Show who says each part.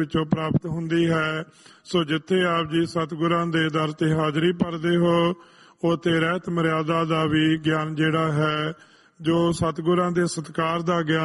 Speaker 1: ਵਿੱਚੋਂ ਪ੍ਰਾਪਤ ਹੁੰਦੀ ਹੈ। ਸੋ ਜਿੱਥੇ ਆਪ ਜੀ ਸਤਿਗੁਰਾਂ ਦੇ ਦਰ ਤੇ ਹਾਜ਼ਰੀ ਭਰਦੇ ਹੋ ਉੱਥੇ ਰਹਿਤ ਮਰਿਆਦਾ ਦਾ ਵੀ ਗਿਆਨ ਜਿਹੜਾ ਹੈ, ਜੋ ਸਤਿਗੁਰਾਂ ਦੇ ਸਤਿਕਾਰ ਦਾ ਗਿਆਨ